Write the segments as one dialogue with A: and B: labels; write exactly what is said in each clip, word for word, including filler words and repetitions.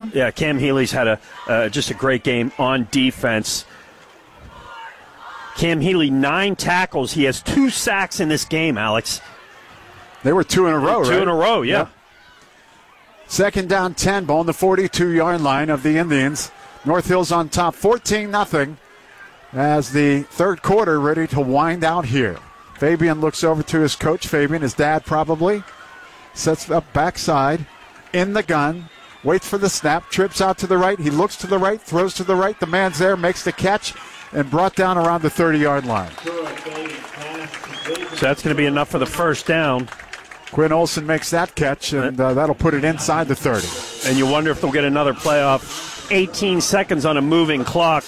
A: Yeah, Cam Healy's had a uh, just a great game on defense. Cam Healy, nine tackles. He has two sacks in this game, Alex.
B: They were two in a row,
A: two
B: right?
A: Two in a row, yeah.
B: Yep. Second down, ten, ball on the forty-two-yard line of the Indians. North Hills on top, fourteen nothing, as the third quarter ready to wind out here. Fabian looks over to his coach, Fabian, his dad probably. Sets up backside, in the gun, waits for the snap, trips out to the right. He looks to the right, throws to the right. The man's there, makes the catch, and brought down around the thirty-yard line.
A: So that's going to be enough for the first down.
B: Quinn Olson makes that catch, and uh, that'll put it inside the thirty.
A: And you wonder if they'll get another playoff. eighteen seconds on a moving clock.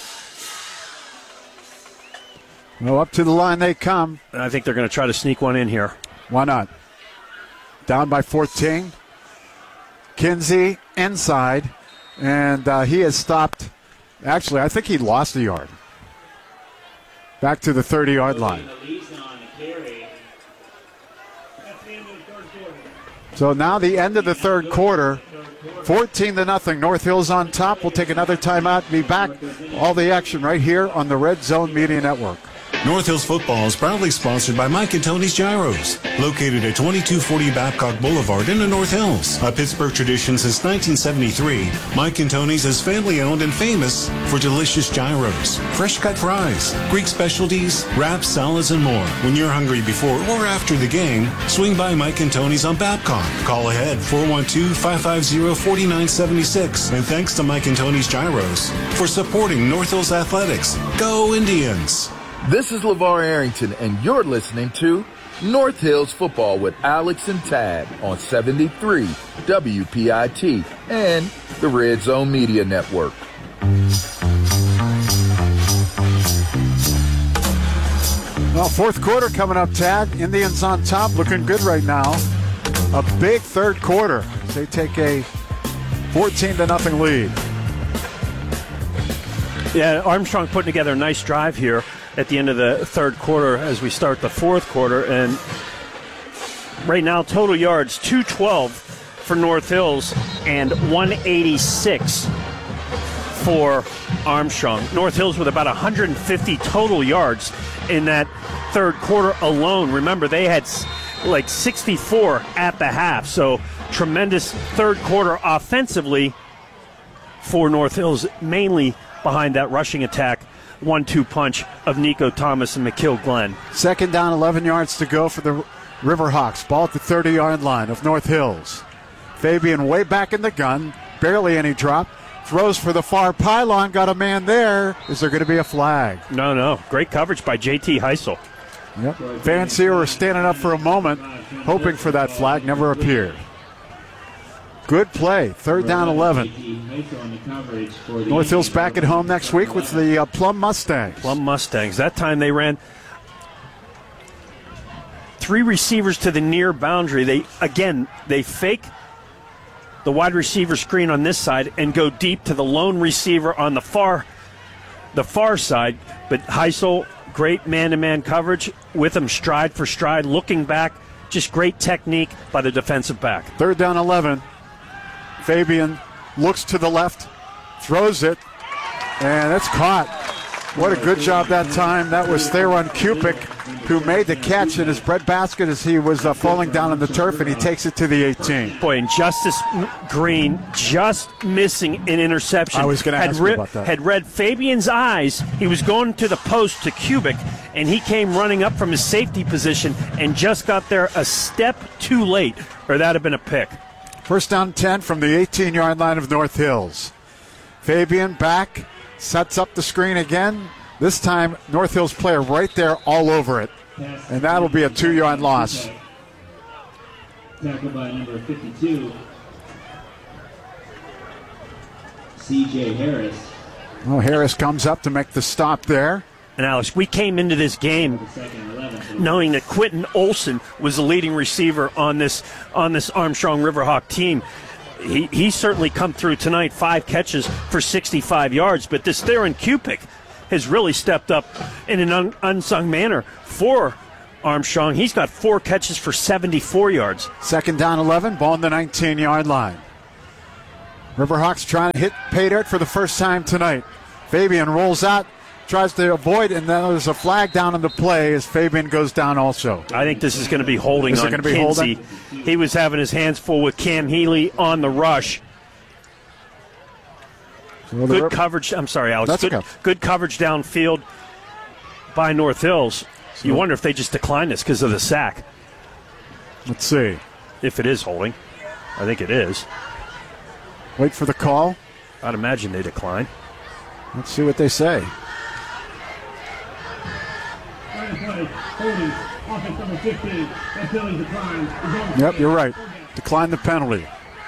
B: Well, up to the line they come.
A: And I think they're going to try to sneak one in here.
B: Why not? Down by fourteen. Kinsey inside, and uh, he has stopped. Actually, I think he lost a yard. Back to the thirty-yard line. So now the end of the third quarter, fourteen to nothing. North Hills on top. We'll take another timeout and be back. All the action right here on the Red Zone Media Network.
C: North Hills football is proudly sponsored by Mike and Tony's Gyros, located at twenty-two forty Babcock Boulevard in the North Hills. A Pittsburgh tradition since nineteen seventy-three, Mike and Tony's is family-owned and famous for delicious gyros, fresh-cut fries, Greek specialties, wraps, salads, and more. When you're hungry before or after the game, swing by Mike and Tony's on Babcock. Call ahead four one two, five five zero, four nine seven six. And thanks to Mike and Tony's Gyros for supporting North Hills Athletics. Go Indians!
D: This is LeVar Arrington, and you're listening to North Hills Football with Alex and Tad on seventy-three W P I T and the Red Zone Media Network.
B: Well, fourth quarter coming up, Tad. Indians on top, looking good right now. A big third quarter. They take a fourteen to nothing lead.
A: Yeah, Armstrong putting together a nice drive here at the end of the third quarter as we start the fourth quarter. And right now, total yards, two twelve for North Hills and one eighty-six for Armstrong. North Hills with about one hundred fifty total yards in that third quarter alone. Remember, they had like sixty-four at the half, so tremendous third quarter offensively for North Hills, mainly behind that rushing attack, one two punch of Nico Thomas and McKill Glenn.
B: Second down, eleven yards to go for the Riverhawks. Ball at the thirty-yard line of North Hills. Fabian way back in the gun, barely any drop. Throws for the far pylon, got a man there. Is there going to be a flag?
A: No, no. Great coverage by J T Heisel.
B: Yep. Fans here were standing up for a moment, hoping for that flag. Never appeared. Good play. Third down, eleven. North Hills back at home next week with the uh, Plum Mustangs.
A: Plum Mustangs. That time they ran three receivers to the near boundary. They again, they fake the wide receiver screen on this side and go deep to the lone receiver on the far the far side. But Heisel, great man-to-man coverage with him stride for stride, looking back. Just great technique by the defensive back.
B: Third down, eleven. Fabian looks to the left, throws it, and it's caught. What a good job that time. That was Theron Kupik who made the catch in his breadbasket as he was uh, falling down on the turf, and he takes it to the eighteen.
A: Boy, and Justice Green just missing an interception.
B: I was going to ask
A: re-
B: you about that.
A: Had read Fabian's eyes. He was going to the post to Kubik, and he came running up from his safety position and just got there a step too late, or that would have been a pick.
B: First down ten from the eighteen-yard line of North Hills. Fabian back, sets up the screen again. This time, North Hills player right there all over it. And that'll be a two-yard loss.
E: Tackled by number fifty-two, C J Harris.
B: Well, Harris comes up to make the stop there.
A: And Alex, we came into this game knowing that Quentin Olson was the leading receiver on this on this Armstrong Riverhawk team. He he certainly come through tonight, five catches for sixty-five yards. But this Theron Kupik has really stepped up in an un, unsung manner for Armstrong. He's got four catches for seventy-four yards.
B: Second down, eleven, ball on the nineteen-yard line. Riverhawks trying to hit pay dirt for the first time tonight. Fabian rolls out, tries to avoid, and then there's a flag down in the play as Fabian goes down also.
A: I think this is going to be holding
B: Is it
A: on
B: gonna be
A: Kinsey.
B: holding?
A: He was having his hands full with Cam Healy on the rush.
B: So the
A: Good
B: Rip-
A: coverage. I'm sorry, Alex.
B: That's
A: Good,
B: okay.
A: good coverage downfield by North Hills. You wonder if they just declined this because of the sack.
B: Let's see.
A: If it is holding. I think it is.
B: Wait for the call.
A: I'd imagine they decline.
B: Let's see what they say. Yep, you're right. Decline the penalty.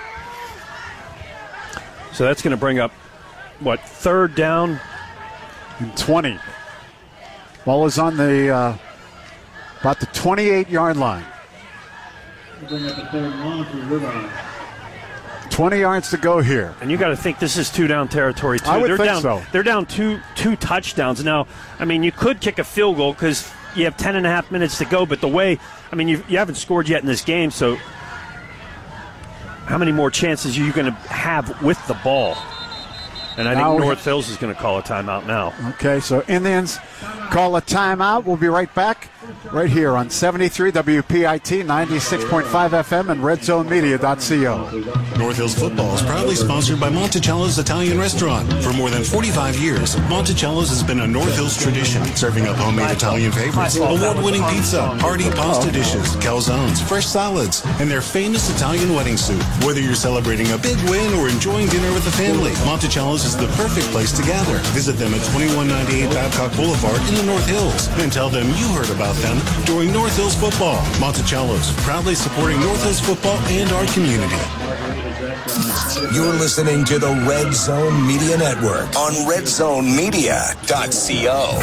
A: So that's going to bring up, what, third down?
B: And twenty. Ball is on the uh, about the twenty-eight-yard line.
E: Bring up a third and long for Riverhawks.
B: twenty yards to go here.
A: And you got to think this is two down territory too.
B: I would
A: they're
B: think
A: down,
B: so.
A: They're down two two touchdowns now. I mean, you could kick a field goal because you have ten and a half minutes to go. But the way, I mean, you you haven't scored yet in this game. So, how many more chances are you going to have with the ball? And I think
B: Now we-
A: North Hills is going to call a timeout now.
B: Okay, so Indians call a timeout. We'll be right back right here on seventy-three W P I T, ninety-six point five F M, and red zone media dot co.
C: North Hills football is proudly sponsored by Monticello's Italian Restaurant. For more than forty-five years, Monticello's has been a North Hills tradition, serving up homemade Italian favorites, award-winning pizza, hearty pasta dishes, calzones, fresh salads, and their famous Italian wedding soup. Whether you're celebrating a big win or enjoying dinner with the family, Monticello's is the perfect place to gather. Visit them at twenty-one ninety-eight Babcock Boulevard in the North Hills and tell them you heard about them during North Hills football. Monticello's, proudly supporting North Hills football and our community.
F: You're listening to the Red Zone Media Network on red zone media dot co.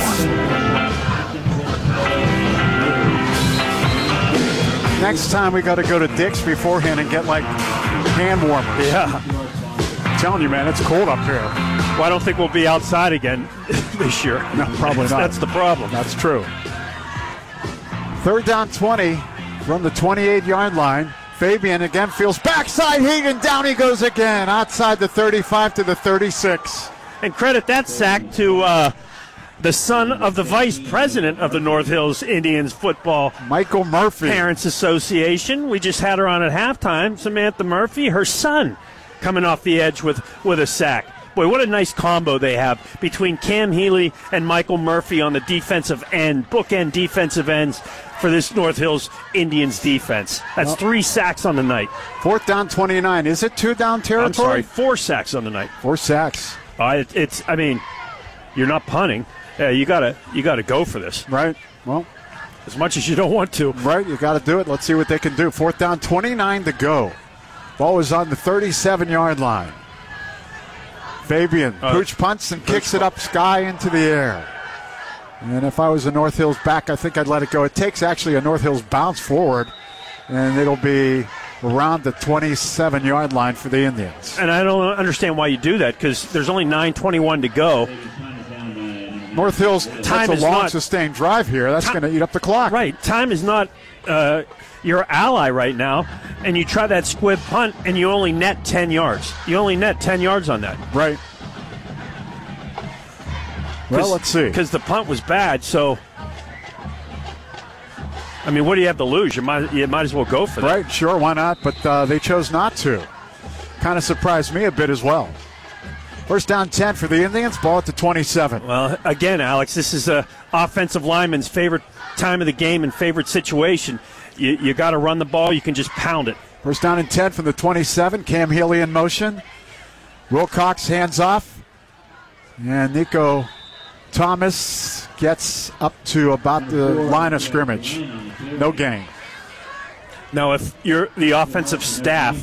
B: Next time we got to go to Dick's beforehand and get like hand warmers.
A: Yeah.
B: I'm telling you, man, it's cold up here.
A: Well, I don't think we'll be outside again this year.
B: No, probably
A: that's,
B: not.
A: That's the problem.
B: That's true. Third down twenty from the twenty-eight-yard line. Fabian again feels backside heat, and down he goes again. Outside the thirty-five to the thirty-six.
A: And credit that sack to uh, the son of the vice president of the North Hills Indians Football
B: Michael Murphy.
A: Parents Association. We just had her on at halftime. Samantha Murphy, her son, coming off the edge with, with a sack. Boy, what a nice combo they have between Cam Healy and Michael Murphy on the defensive end, bookend defensive ends for this North Hills Indians defense. That's
B: Well,
A: three sacks on the night.
B: Fourth down twenty-nine. Is it two down territory?
A: I'm sorry, four sacks on the night.
B: Four sacks.
A: Uh, it, it's, I mean, you're not punting. Yeah, you gotta, you gotta go for this
B: Right. Well,
A: as much as you don't want to.
B: right. You got to do it. Let's see what they can do. Fourth down twenty-nine to go. Ball is on the thirty-seven-yard line. Fabian
A: Uh,
B: pooch punts and kicks it up sky into the air. And if I was a North Hills back, I think I'd let it go. It takes actually a North Hills bounce forward, and it'll be around the twenty-seven-yard line for the Indians.
A: And I don't understand why you do that because there's only nine twenty-one to go.
B: North Hills,
A: Time
B: that's a
A: is
B: long,
A: not-
B: sustained drive here. That's
A: Ti-
B: going to eat up the clock.
A: Right, time is not uh, your ally right now, and you try that squib punt, and you only net ten yards. You only net ten yards on that.
B: Right. Well, let's see.
A: Because the punt was bad, so I mean, what do you have to lose? You might you might as well go for that.
B: Right, sure, why not? But uh, they chose not to. Kind of surprised me a bit as well. First down ten for the Indians, ball at the twenty-seven.
A: Well, again, Alex, this is a offensive lineman's favorite time of the game and favorite situation. You, you got to run the ball. You can just pound it.
B: First down and ten from the twenty-seven. Cam Healy in motion. Wilcox hands off. And Nico Thomas gets up to about the line of scrimmage. No gain.
A: Now, if you're the offensive staff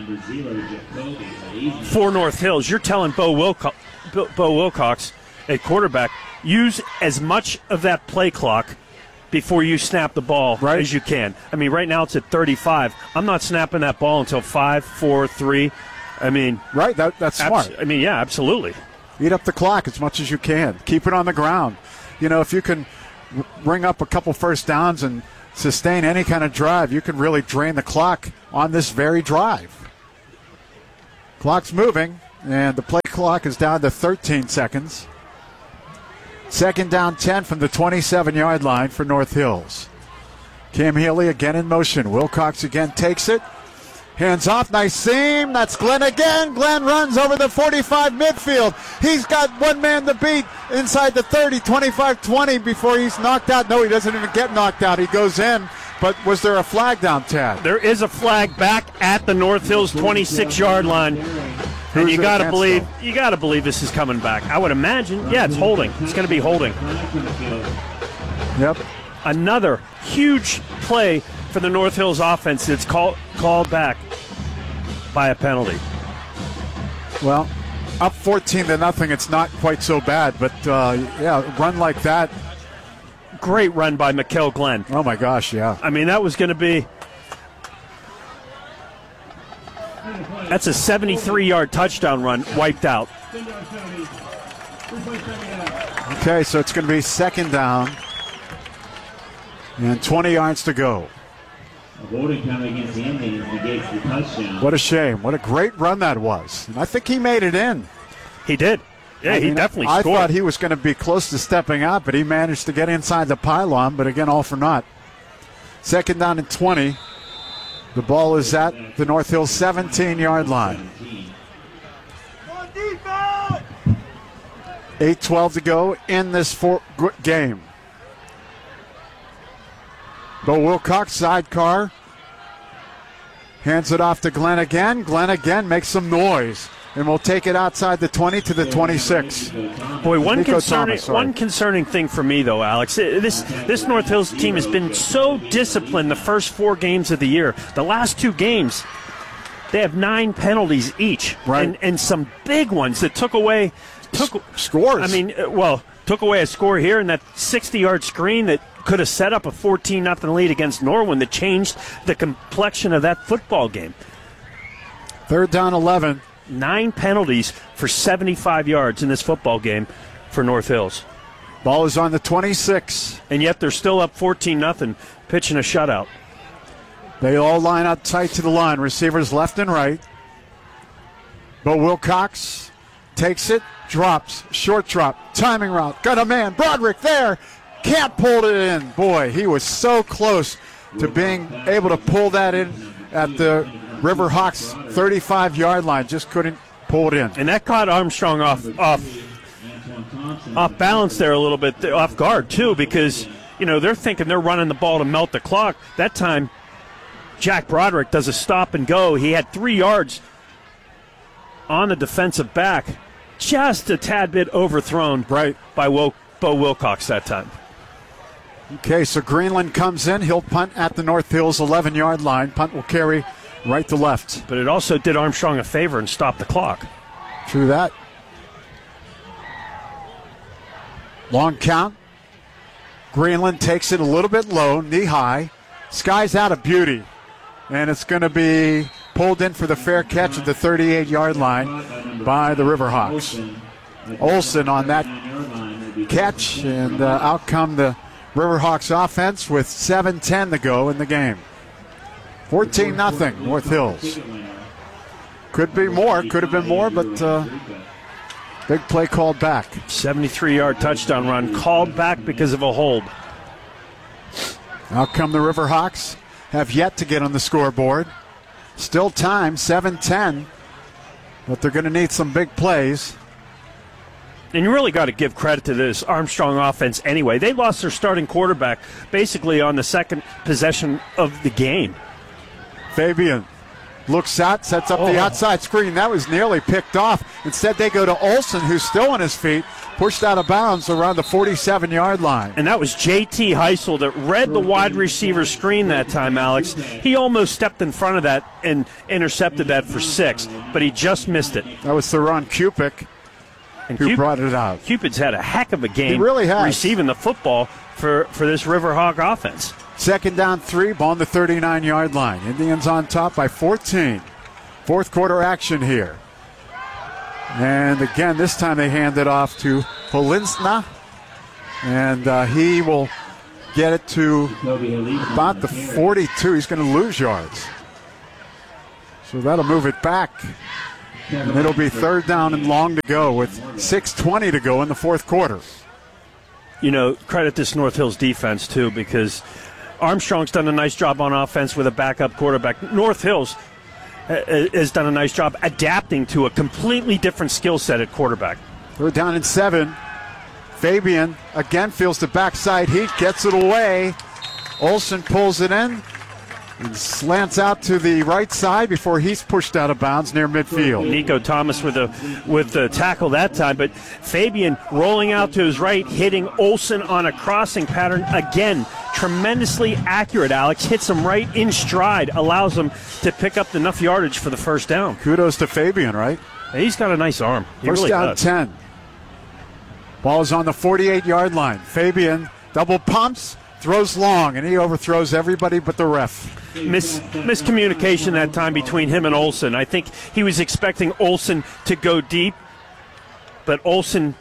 A: for North Hills, you're telling Bo, Wilco- Bo, Bo Wilcox at quarterback, use as much of that play clock before you snap the ball
B: Right.
A: as you can. I mean, right now it's at thirty-five. I'm not snapping that ball until five, four, three. I mean,
B: Right, that, that's
A: abs-
B: smart.
A: I mean, yeah, absolutely.
B: Eat up the clock as much as you can. Keep it on the ground. You know, if you can r- bring up a couple first downs and sustain any kind of drive, you can really drain the clock on this very drive. Clock's moving, and the play clock is down to thirteen seconds. Second down ten from the twenty-seven-yard line for North Hills. Cam Healy again in motion. Wilcox again takes it. Hands off, nice seam. That's Glenn again. Glenn runs over the forty-five midfield. He's got one man to beat inside the thirty, twenty-five twenty before he's knocked out. No, he doesn't even get knocked out. He goes in. But was there a flag down, Tad?
A: There is a flag back at the North Hills twenty-six-yard line. And you got to believe though? you got to believe this is coming back. I would imagine. Yeah, it's holding. It's going to be holding.
B: Yep.
A: Another huge play for the North Hills offense. It's called called back by a penalty.
B: Well, up fourteen to nothing. It's not quite so bad, but uh, yeah, a run like that.
A: Great run by Mikkel Glenn.
B: Oh my gosh, yeah.
A: I mean, that was going to be. That's a seventy-three-yard touchdown run, wiped out.
B: Okay, so it's going to be second down and twenty yards to go. What a shame. What a great run that was. And I think he made it in.
A: He did. Yeah,
B: I
A: he
B: mean,
A: definitely
B: I
A: scored.
B: thought he was going to be close to stepping out, but he managed to get inside the pylon, but again, all for naught. Second down and twenty. The ball is at the North Hills seventeen-yard line. eight twelve to go in this four game. Bo Wilcox, sidecar. Hands it off to Glenn again. Glenn again makes some noise. And we'll take it outside the twenty to the twenty-six.
A: Boy, one
B: Nico
A: concerning
B: Thomas,
A: one concerning thing for me, though, Alex, this this North Hills team has been so disciplined the first four games of the year. The last two games, they have nine penalties each,
B: right.
A: and, and some big ones that took away took
B: S- scores.
A: I mean, well, took away a score here and that sixty-yard screen that could have set up a fourteen nothing lead against Norwin that changed the complexion of that football game.
B: Third down, eleven.
A: Nine penalties for seventy-five yards in this football game for North Hills.
B: Ball is on the twenty-six.
A: And yet they're still up fourteen nothing, pitching a shutout.
B: They all line up tight to the line. Receivers left and right. Bo Wilcox takes it, drops, short drop, timing route. Got a man, Broderick there. Can't pull it in. Boy, he was so close to being able to pull that in at the Riverhawks thirty-five-yard line. Just couldn't pull it in.
A: And that caught Armstrong off off off balance there a little bit, off guard too, because you know they're thinking they're running the ball to melt the clock. That time, Jack Broderick does a stop and go. He had three yards on the defensive back, just a tad bit overthrown
B: right
A: by Wil- Bo Wilcox that time.
B: Okay, so Greenland comes in. He'll punt at the North Hills eleven-yard line. Punt will carry right to left.
A: But it also did Armstrong a favor and stopped the clock.
B: True that. Long count. Greenland takes it a little bit low, knee high. Sky's out of beauty. And it's going to be pulled in for the fair catch at the thirty-eight-yard line by the Riverhawks. Olsen on that catch, and uh, out come the Riverhawks offense with seven ten to go in the game. fourteen nothing, North Hills. Could be more, could have been more, but uh, big play called back.
A: seventy-three-yard touchdown run called back because of a hold.
B: Out come the Riverhawks. Have yet to get on the scoreboard. Still time, seven ten, but they're going to need some big plays.
A: And you really got to give credit to this Armstrong offense anyway. They lost their starting quarterback basically on the second possession of the game.
B: Fabian looks out, sets up
A: oh.
B: the outside screen. That was nearly picked off. Instead, they go to Olsen, who's still on his feet, pushed out of bounds around the forty-seven-yard line.
A: And that was J T Heisel that read the wide receiver screen that time, Alex. He almost stepped in front of that and intercepted that for six, but he just missed it.
B: That was Theron Cupid
A: and
B: who
A: Cupid,
B: brought it out.
A: Cupid's had a heck of a game.
B: He really has.
A: Receiving the football for, for this Riverhawk offense.
B: Second down three, ball on the thirty-nine-yard line. Indians on top by fourteen. Fourth quarter action here. And again, this time they hand it off to Polinsna. And uh, he will get it to about the forty-two. He's going to lose yards. So that'll move it back. And it'll be third down and long to go with six twenty to go in the fourth quarter.
A: You know, credit this North Hills defense, too, because Armstrong's done a nice job on offense with a backup quarterback. North Hills has done a nice job adapting to a completely different skill set at quarterback.
B: They're down in seven. Fabian again feels the backside heat, gets it away. Olsen pulls it in and slants out to the right side before he's pushed out of bounds near midfield.
A: Nico Thomas with a with the tackle that time, but Fabian rolling out to his right, hitting Olsen on a crossing pattern again. Tremendously accurate, Alex. Hits him right in stride, allows him to pick up enough yardage for the first down.
B: Kudos to Fabian, right?
A: He's got a nice arm. He
B: First
A: really
B: down
A: does.
B: ten. Ball is on the forty-eight-yard line. Fabian double pumps, throws long, and he overthrows everybody but the ref.
A: Mis- miscommunication that time between him and Olsen. I think he was expecting Olsen to go deep, but Olsen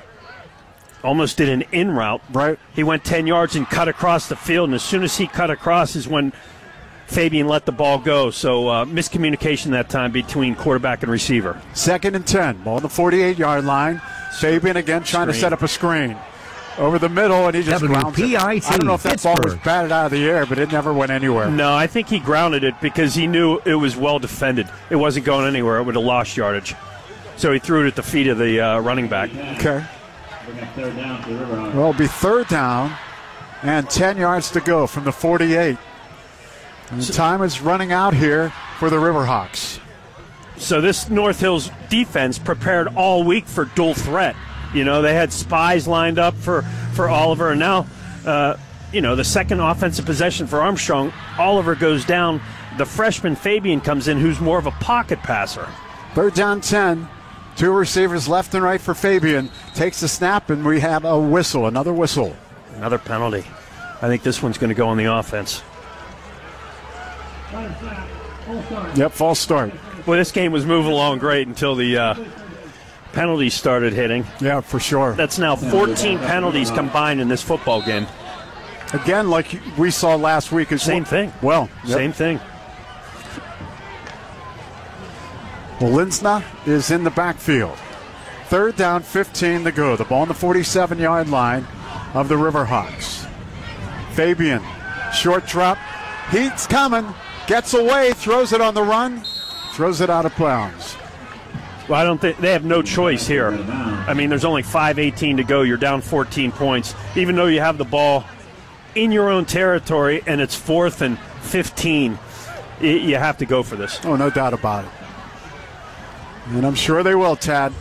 A: almost did an in route.
B: Right.
A: He went ten yards and cut across the field, and as soon as he cut across is when Fabian let the ball go. So uh, miscommunication that time between quarterback and receiver.
B: Second and ten. Ball on the forty-eight-yard line. Fabian again trying
A: Screen.
B: to set up a screen. Over the middle, and he just grounds it. I don't know if that ball was batted out of the air, but it never went anywhere.
A: No, I think he grounded it because he knew it was well defended. It wasn't going anywhere. It would have lost yardage. So he threw it at the feet of the uh, running back.
B: Okay.
E: Third down to the Riverhawks.
B: Well, it'll be third down and ten yards to go from the forty-eight. And the time is running out here for the Riverhawks.
A: So this North Hills defense prepared all week for dual threat. You know, they had spies lined up for, for Oliver, and now, uh, you know, the second offensive possession for Armstrong, Oliver goes down. The freshman Fabian comes in, who's more of a pocket passer.
B: Third down ten. Two receivers left and right for Fabian. Takes the snap, and we have a whistle, another whistle.
A: Another penalty. I think this one's going to go on the offense.
B: Yep, false start.
A: Well, this game was moving along great until the uh, penalties started hitting.
B: Yeah, for sure.
A: That's now fourteen penalties combined in this football game.
B: Again, like we saw last week. Is
A: Same thing.
B: Well, yep.
A: Same thing.
B: Well, Linsna is in the backfield. Third down, fifteen to go. The ball on the forty-seven-yard line of the Riverhawks. Fabian, short drop. Heat's coming. Gets away, throws it on the run, throws it out of bounds.
A: Well, I don't think they have no choice here. I mean, there's only five eighteen to go. You're down fourteen points. Even though you have the ball in your own territory and it's fourth and fifteen, you have to go for this.
B: Oh, no doubt about it. And I'm sure they will, Tad.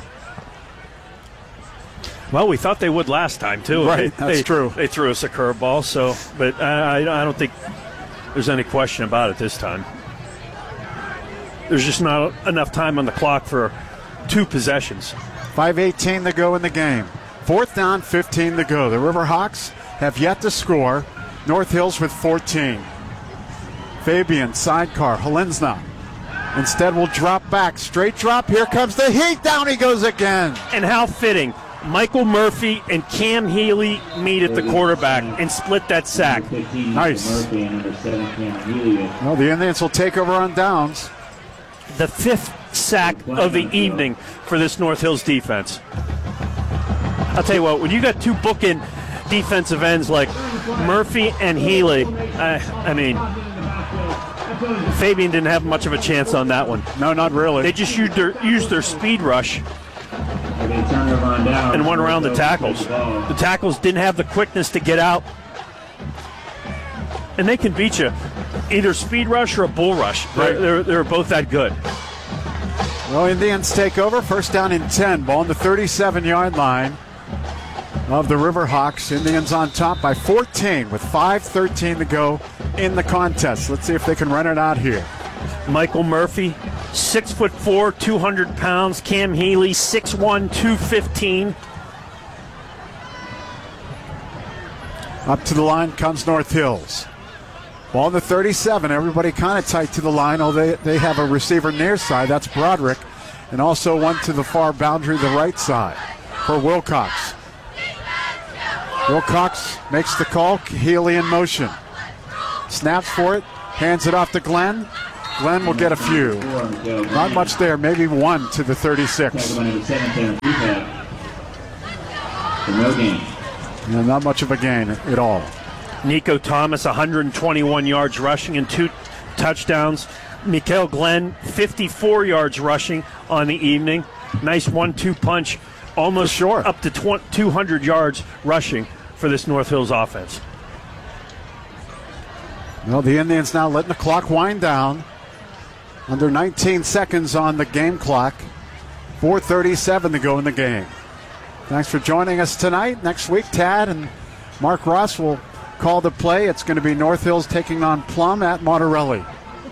A: Well, we thought they would last time, too.
B: Right,
A: they,
B: that's
A: they,
B: true.
A: They threw us a curveball, so, but I, I don't think there's any question about it this time. There's just not enough time on the clock for two possessions.
B: five eighteen to go in the game. Fourth down, fifteen to go. The Riverhawks have yet to score. North Hills with fourteen. Fabian, sidecar, Holinsna. Instead will drop back. Straight drop. Here comes the heat. Down he goes again.
A: And how fitting. Michael Murphy and Cam Healy meet at the quarterback and split that sack.
B: Nice. Well, the Indians will take over on downs.
A: The fifth sack of the evening for this North Hills defense. I'll tell you what, when you got two bookend defensive ends like Murphy and Healy, I, I mean, Fabian didn't have much of a chance on that one.
B: No, not really.
A: They just used their, used their speed rush and went around the tackles. The tackles didn't have the quickness to get out. And they can beat you either speed rush or a bull rush. They're, they're, they're both that good.
B: Well, Indians take over. First down and ten. Ball on the thirty-seven-yard line of the Riverhawks. Indians on top by fourteen with five thirteen to go in the contest. Let's see if they can run it out here.
A: Michael Murphy, six foot four, two hundred pounds. Cam Healy, six one, two fifteen.
B: Up to the line comes North Hills. Ball on the thirty-seven. Everybody kind of tight to the line. Oh, they, they have a receiver near side. That's Broderick. And also one to the far boundary, the right side, for Wilcox. Wilcox makes the call. Healy in motion. Snaps for it. Hands it off to Glenn. Glenn will get a few. Not much there, maybe one to the thirty-six.
E: No gain.
B: Yeah, not much of a gain at all.
A: Nico Thomas, one hundred twenty-one yards rushing and two touchdowns. Mikael Glenn, fifty-four yards rushing on the evening. Nice one two punch, almost
B: sure.
A: up to two hundred yards rushing for this North Hills offense.
B: Well, the Indians now letting the clock wind down. Under nineteen seconds on the game clock. four thirty-seven to go in the game. Thanks for joining us tonight. Next week, Tad and Mark Ross will call the play. It's going to be North Hills taking on Plum at Monterelli.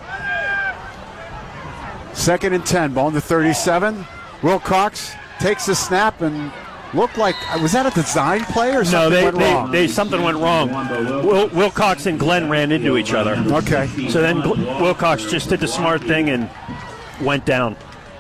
B: Second and ten, ball in the thirty-seven. Wilcox takes the snap and looked like, was that a design play or something
A: no, they,
B: went
A: they,
B: wrong?
A: They, something went wrong. Wil, Wilcox and Glenn ran into each other.
B: Okay.
A: So then Gl- Wilcox just did the smart thing and went down.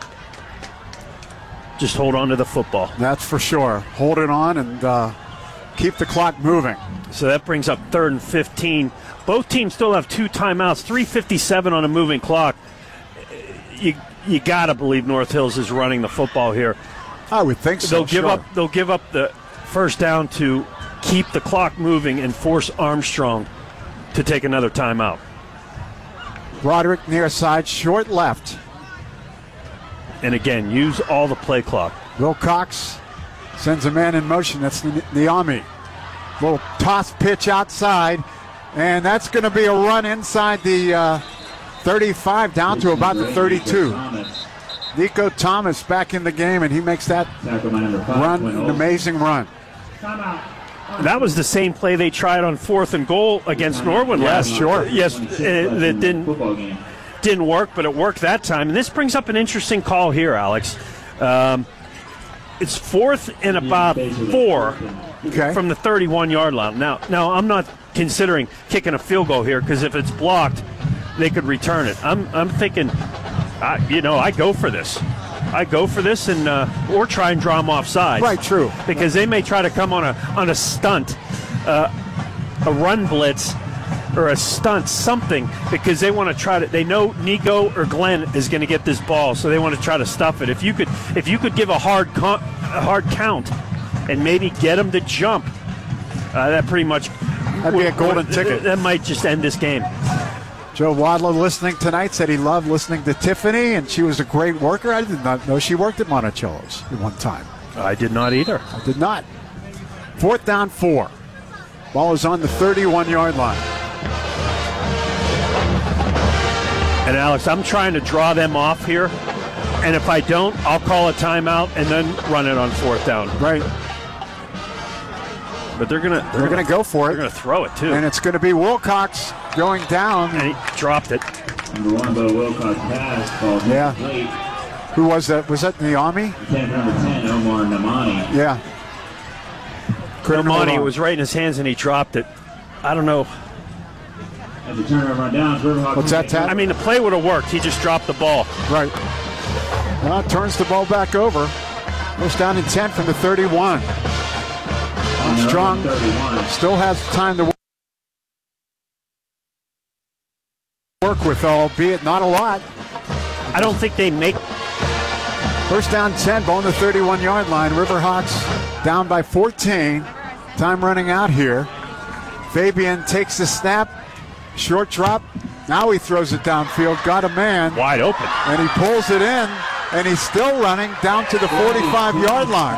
A: Just hold on to the football.
B: That's for sure. Hold it on and uh, keep the clock moving.
A: So that brings up third and fifteen. Both teams still have two timeouts, three fifty-seven on a moving clock. You you got to believe North Hills is running the football here.
B: I would think so.
A: They'll give
B: sure.
A: up. They'll give up the first down to keep the clock moving and force Armstrong to take another timeout.
B: Broderick near side, short left.
A: And again, use all the play clock.
B: Wilcox sends a man in motion. That's Niami. Little toss pitch outside, and that's going to be a run inside the uh, thirty-five down to about the thirty-two. Nico Thomas back in the game, and he makes that run an amazing run.
A: That was the same play they tried on fourth and goal against Norwood last
B: sure.
A: Yes, uh, that didn't didn't work, but it worked that time. And this brings up an interesting call here, Alex. Um, it's fourth and about four
B: okay.
A: from the thirty-one-yard line. Now, now I'm not considering kicking a field goal here because if it's blocked, they could return it. I'm I'm thinking, I, you know, I go for this. I go for this and uh, or try and draw them offside.
B: Right, true.
A: Because they may try to come on a on a stunt, uh, a run blitz, or a stunt, something, because they want to try to. They know Nico or Glenn is going to get this ball, so they want to try to stuff it. If you could, if you could give a hard con- a hard count, and maybe get them to jump, uh, that pretty much
B: that'd be a golden
A: th-
B: ticket.
A: That might just end this game.
B: Joe Wadlow listening tonight said he loved listening to Tiffany, and she was a great worker. I did not know she worked at Monticello's at one time.
A: I did not either.
B: I did not. Fourth down, four. Ball is on the thirty-one-yard line.
A: And Alex, I'm trying to draw them off here, and if I don't, I'll call a timeout and then run it on fourth down.
B: Right.
A: But they're gonna
B: They're, they're going to go for it.
A: They're gonna throw it too.
B: And it's going to be Wilcox going down.
A: And he dropped it.
E: Number one, Bo Wilcox pass called
B: Yeah.
E: late.
B: Who was that? Was that Niami?
E: ten, number ten, Omar Namani.
B: Yeah. Couldn't hold
A: Romani
B: on.
A: was right in his hands and he dropped it. I don't know.
E: At the turnover on downs, Riverhawks.
B: What's that, Tad?
A: I mean, the play would have worked. He just dropped the ball.
B: Right. Well, turns the ball back over. First down and ten from the thirty-one. Armstrong still has time to work with, albeit not a lot.
A: I don't think they make.
B: First down ten, ball on the thirty-one-yard line. Riverhawks down by fourteen. Time running out here. Fabian takes the snap. Short drop. Now he throws it downfield. Got a man.
A: Wide open.
B: And he pulls it in. And he's still running down to the forty-five-yard line.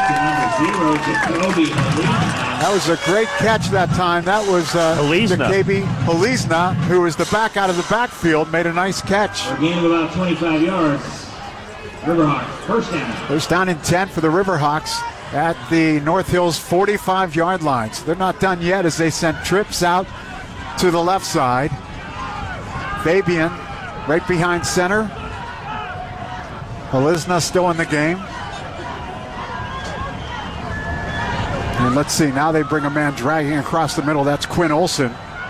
B: That was a great catch that time. That was uh,
A: Helizna.
B: Jacoby Helizna, who was the back out of the backfield, made a nice catch.
E: A gain of about twenty-five yards. Riverhawks, first down.
B: First down and ten for the Riverhawks at the North Hills forty-five-yard line. So they're not done yet as they send trips out to the left side. Fabian right behind center. Helizna still in the game. And let's see, now they bring a man dragging across the middle. That's Quinn Olson.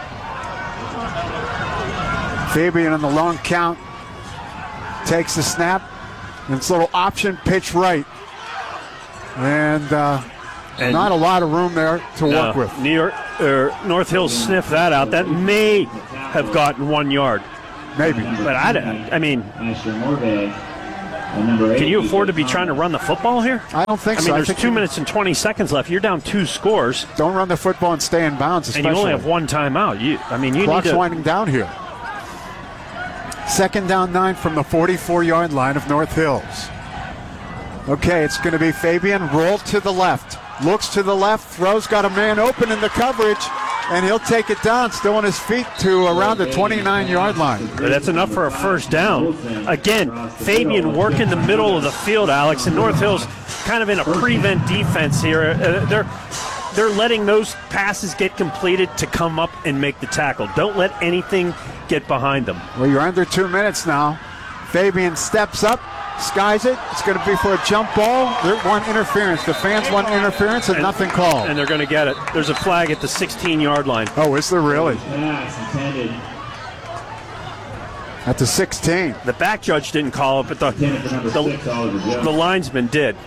B: Fabian on the long count takes the snap. And it's a little option pitch right. And, uh,
A: And
B: not a lot of room there to
A: no,
B: work with.
A: New York, or North Hills sniffed that out. That may have gotten one yard.
B: Maybe.
A: But I, I mean, can you afford to be trying to run the football here?
B: I don't think
A: I
B: so.
A: mean,
B: I
A: there's
B: think
A: two
B: you-
A: minutes and twenty seconds left. You're down two scores,
B: Don't run the football and stay in bounds,
A: and
B: especially.
A: you only have one timeout. You, I mean, you
B: Clock's
A: need to.
B: winding down here. Second down nine from the forty-four-yard line of North Hills. Okay, it's going to be Fabian. Roll to the left. Looks to the left. Throws. Got a man open in the coverage. And he'll take it down, still on his feet to around the twenty-nine-yard line.
A: But that's enough for a first down. Again, Fabian working the middle of the field, Alex, and North Hills kind of in a prevent defense here. Uh, they're they're letting those passes get completed to come up and make the tackle. Don't let anything get behind them.
B: Well, you're under two minutes now. Fabian steps up, skies it. It's going to be for a jump ball. They want interference. The fans want interference and,
A: And-
B: nothing called.
A: And they're going to get it. There's a flag at the sixteen-yard line.
B: Oh, is there really?
E: Pass intended.
B: At the sixteen.
A: The back judge didn't call it, but the,
E: Intended for number
A: the,
E: six, Oliver Jones.
A: the linesman did.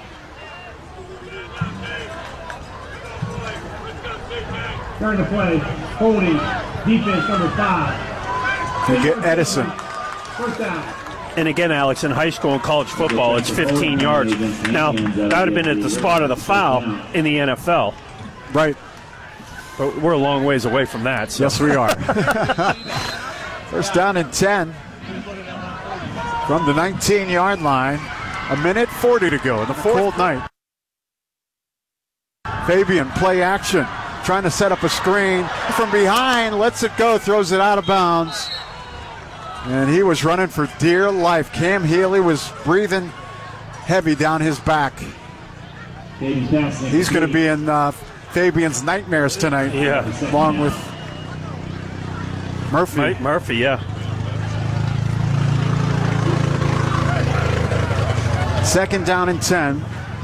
E: Turn the play. Holding. Defense number five.
B: You get Edison.
E: First down.
A: And again, Alex, in high school and college football, it's fifteen yards. Now, that would have been at the spot of the foul in the N F L.
B: Right.
A: But we're a long ways away from that. So.
B: Yes, we are. First down and ten from the nineteen-yard line. A minute forty to go in the cold night. Fabian, play action. Trying to set up a screen. From behind, lets it go, throws it out of bounds. And he was running for dear life. Cam Healy was breathing heavy down his back. He's going to be in uh, Fabian's nightmares tonight.
A: Yeah.
B: Along with Murphy.
A: Mike Murphy, yeah.
B: Second down and ten.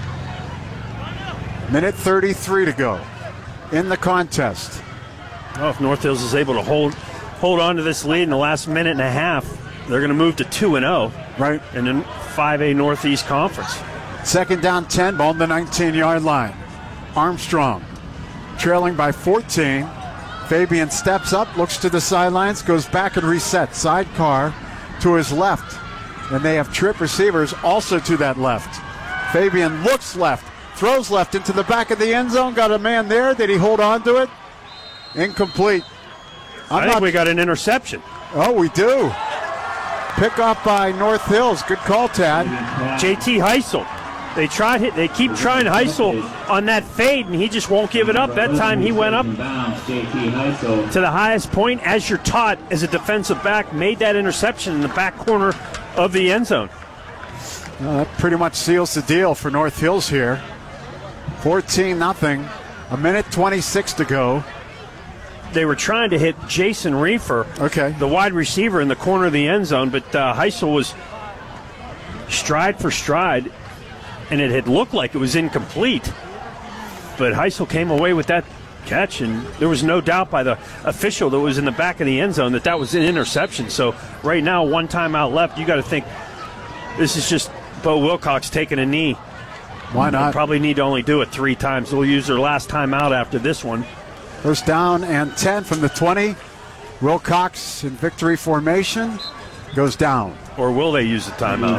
B: Minute thirty-three to go in the contest.
A: Well, if North Hills is able to hold hold on to this lead in the last minute and a half, they're going to move to two and oh
B: Right.
A: in the five A Northeast Conference.
B: Second down ten, ball on the nineteen-yard line. Armstrong trailing by fourteen. Fabian steps up, looks to the sidelines, goes back and resets. Sidecar to his left. And they have trip receivers also to that left. Fabian looks left, throws left into the back of the end zone. Got a man there. Did he hold on to it? Incomplete. I'm
A: I think
B: not-
A: we got an interception.
B: Oh, we do. Pick up by North Hills. Good call, Tad.
A: J T Heisel. They tried hit. They keep trying Heisel on that fade, and he just won't give it up. That time he went up to the highest point, as you're taught as a defensive back, made that interception in the back corner of the end zone.
B: Well, that pretty much seals the deal for North Hills here. fourteen nothing. A minute twenty-six to go.
A: They were trying to hit Jason Reefer,
B: Okay.
A: the wide receiver, in the corner of the end zone, but uh, Heisel was stride for stride, and it had looked like it was incomplete. But Heisel came away with that catch, and there was no doubt by the official that was in the back of the end zone that that was an interception. So right now, one timeout left. You got to think this is just Bo Wilcox taking a knee.
B: Why
A: They'll
B: not?
A: probably need to only do it three times. They'll use their last timeout after this one.
B: First down and ten from the twenty. Wilcox in victory formation goes down.
A: Or will they use the timeout?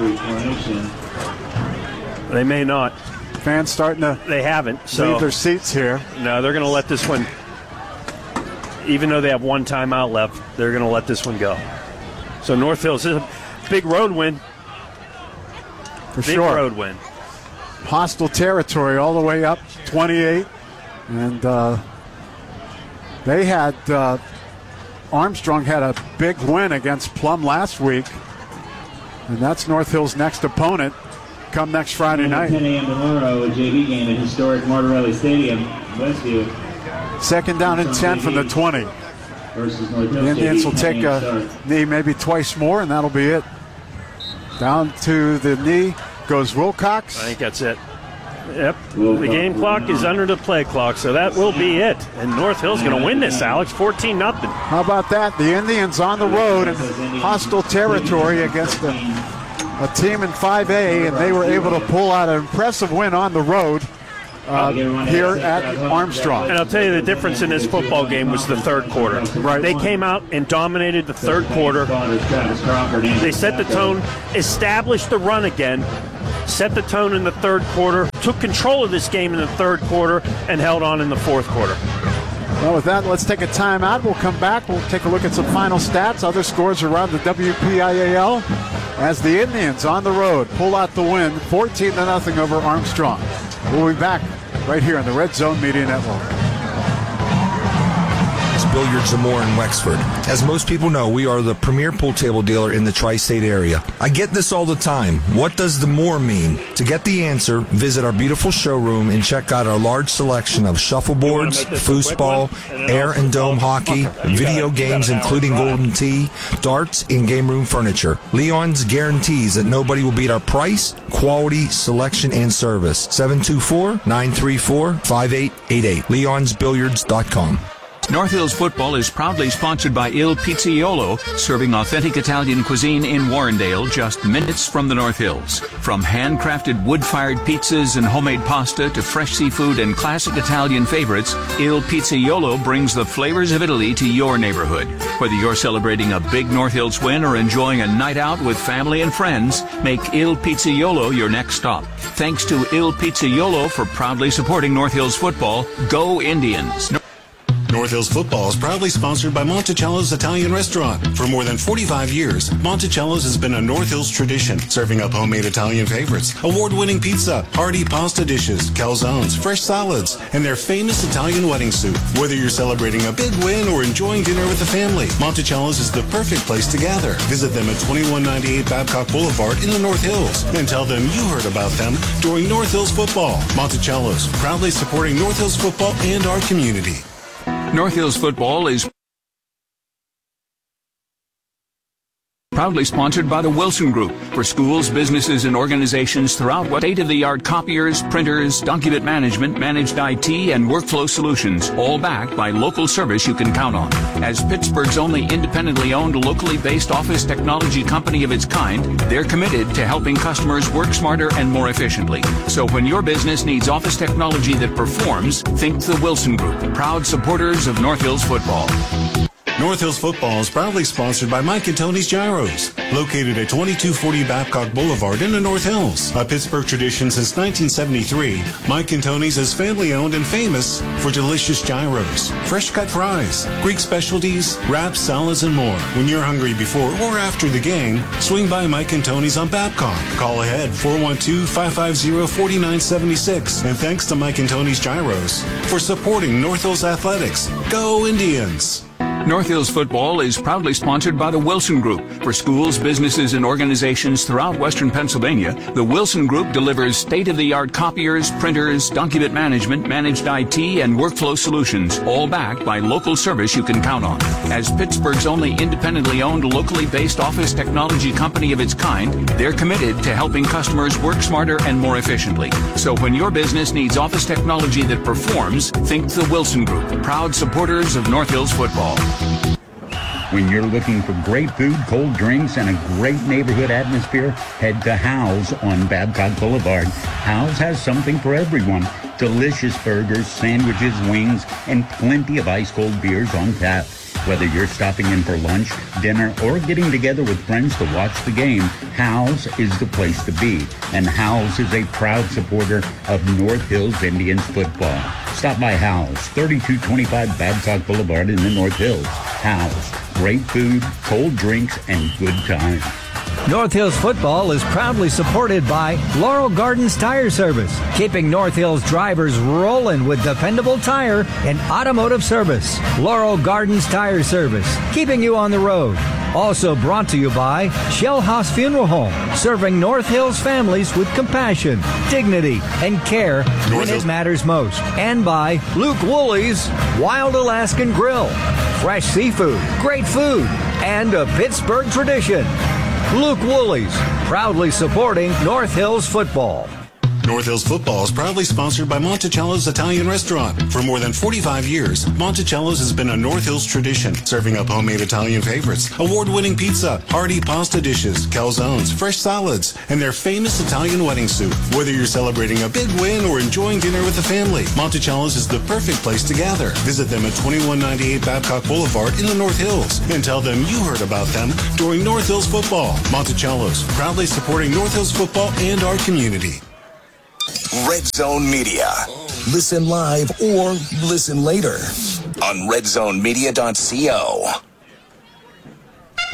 A: They may not.
B: Fans starting to
A: They haven't. So
B: leave their seats here.
A: no, they're going to let this one. Even though they have one timeout left, they're going to let this one go. So North Hills is a big road win.
B: For
A: Big
B: sure.
A: road win.
B: Hostile territory all the way up, twenty-eight. And uh, they had, uh, Armstrong had a big win against Plum last week. And that's North Hill's next opponent come next Friday night.
E: ten a.m. tomorrow, a J V game at historic Martorelli Stadium, Westview.
B: Second down and ten from the twenty.
E: Versus North Hills.
B: The Indians will
E: J V,
B: take
E: ten a.m.
B: a
E: start.
B: knee maybe twice more, and that'll be it. Down to the knee goes Wilcox.
A: I think that's it. Yep. The game clock is under the play clock, so that will be it. And North Hill's going to win this, Alex, fourteen nothing.
B: How about that? The Indians on the road in hostile territory against a, a team in five A, and they were able to pull out an impressive win on the road uh, here at Armstrong.
A: And I'll tell you the difference in this football game was the third quarter.
B: Right.
A: They came out and dominated the third quarter. They set the tone, established the run again, set the tone in the third quarter, took control of this game in the third quarter, and held on in the fourth quarter.
B: Well, with that, let's take a timeout. We'll come back. We'll take a look at some final stats, other scores around the W P I A L, as the Indians on the road pull out the win, fourteen to nothing over Armstrong. We'll be back right here on the Red Zone Media Network.
G: Billiards and More in Wexford. As most people know, we are the premier pool table dealer in the tri-state area. I get this all the time. What does the more mean? To get the answer, visit our beautiful showroom and check out our large selection of shuffleboards, foosball, air and dome hockey, video games including Golden Tee, darts, and game room furniture. Leon's guarantees that nobody will beat our price, quality, selection, and service. seven two four, nine three four, five eight eight eight. leons billiards dot com.
H: North Hills Football is proudly sponsored by Il Pizzaiolo, serving authentic Italian cuisine in Warrendale, just minutes from the North Hills. From handcrafted wood-fired pizzas and homemade pasta to fresh seafood and classic Italian favorites, Il Pizzaiolo brings the flavors of Italy to your neighborhood. Whether you're celebrating a big North Hills win or enjoying a night out with family and friends, make Il Pizzaiolo your next stop. Thanks to Il Pizzaiolo for proudly supporting North Hills Football. Go Indians!
C: North Hills Football is proudly sponsored by Monticello's Italian Restaurant. For more than forty-five years, Monticello's has been a North Hills tradition, serving up homemade Italian favorites, award-winning pizza, hearty pasta dishes, calzones, fresh salads, and their famous Italian wedding soup. Whether you're celebrating a big win or enjoying dinner with the family, Monticello's is the perfect place to gather. Visit them at twenty-one ninety-eight Babcock Boulevard in the North Hills and tell them you heard about them during North Hills Football. Monticello's, proudly supporting North Hills Football and our community.
H: North Hills Football is proudly sponsored by the Wilson Group for schools, businesses, and organizations throughout what state-of-the-art copiers, printers, document management, managed I T, and workflow solutions, all backed by local service you can count on. As Pittsburgh's only independently owned, locally based office technology company of its kind, they're committed to helping customers work smarter and more efficiently. So when your business needs office technology that performs, think the Wilson Group, proud supporters of North Hills Football.
C: North Hills Football is proudly sponsored by Mike and Tony's Gyros, located at twenty-two forty Babcock Boulevard in the North Hills. A Pittsburgh tradition since nineteen seventy-three, Mike and Tony's is family-owned and famous for delicious gyros, fresh-cut fries, Greek specialties, wraps, salads, and more. When you're hungry before or after the game, swing by Mike and Tony's on Babcock. Call ahead four one two, five five zero, four nine seven six. And thanks to Mike and Tony's Gyros for supporting North Hills Athletics. Go Indians!
H: North Hills Football is proudly sponsored by the Wilson Group. For schools, businesses, and organizations throughout Western Pennsylvania, the Wilson Group delivers state-of-the-art copiers, printers, document management, managed I T, and workflow solutions, all backed by local service you can count on. As Pittsburgh's only independently owned, locally based office technology company of its kind, they're committed to helping customers work smarter and more efficiently. So when your business needs office technology that performs, think the Wilson Group, proud supporters of North Hills Football.
I: When you're looking for great food, cold drinks, and a great neighborhood atmosphere, head to Hal's on Babcock Boulevard. Hal's has something for everyone. Delicious burgers, sandwiches, wings, and plenty of ice-cold beers on tap. Whether you're stopping in for lunch, dinner, or getting together with friends to watch the game, Hal's is the place to be. And Hal's is a proud supporter of North Hills Indians football. Stop by Hal's, thirty-two twenty-five Babcock Boulevard in the North Hills. Hal's, great food, cold drinks, and good times.
J: North Hills Football is proudly supported by Laurel Gardens Tire Service, keeping North Hills drivers rolling with dependable tire and automotive service. Laurel Gardens Tire Service, keeping you on the road. Also brought to you by Shell House Funeral Home, serving North Hills families with compassion, dignity, and care when it matters most. And by Luke Woolley's Wild Alaskan Grill, fresh seafood, great food, and a Pittsburgh tradition. Luke Woolley's, proudly supporting North Hills Football.
C: North Hills Football is proudly sponsored by Monticello's Italian Restaurant. For more than forty-five years, Monticello's has been a North Hills tradition, serving up homemade Italian favorites, award-winning pizza, hearty pasta dishes, calzones, fresh salads, and their famous Italian wedding soup. Whether you're celebrating a big win or enjoying dinner with the family, Monticello's is the perfect place to gather. Visit them at twenty-one ninety-eight Babcock Boulevard in the North Hills and tell them you heard about them during North Hills Football. Monticello's, proudly supporting North Hills football and our community.
F: Red Zone Media. Listen live or listen later on red zone media dot co.